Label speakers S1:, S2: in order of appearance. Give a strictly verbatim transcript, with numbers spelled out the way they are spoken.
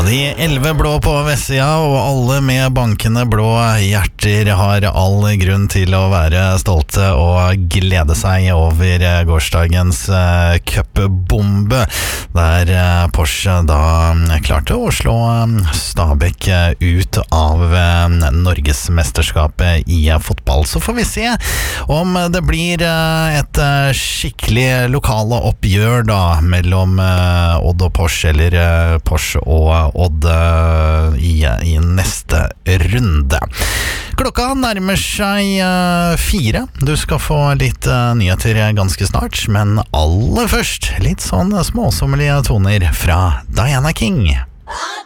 S1: de elleve blå på vestsida, og alle med bankende blå hjerter har all grunn til å være stolte og glede seg over gårsdagens uh, cupbombe, der uh, Porsche da klarte å slå Stabæk ut av uh, Norgesmesterskapet i fotball. Så får vi se om det blir uh, et uh, skikkelig lokale oppgjør da, mellom uh, Odd og Porsche, eller uh, Porsche og Odd i, i neste runde. Klokka nærmer seg uh, fire. Du skal få litt uh, nyheter ganske snart, men aller først litt sånn småsommelige toner fra Diana King.